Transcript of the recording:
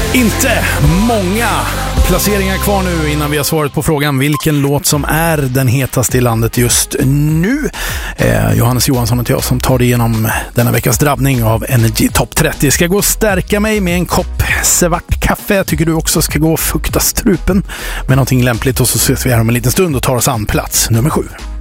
Inte många placeringar kvar nu innan vi har svarat på frågan vilken låt som är den hetaste i landet just nu. Johannes Johansson och jag som tar det igenom denna veckas drabbning av Energy Top 30. Ska gå och stärka mig med en kopp svart kaffe. Jag tycker du också ska gå och fukta strupen med någonting lämpligt, och så ses vi här om en liten stund och tar oss an plats nummer 7.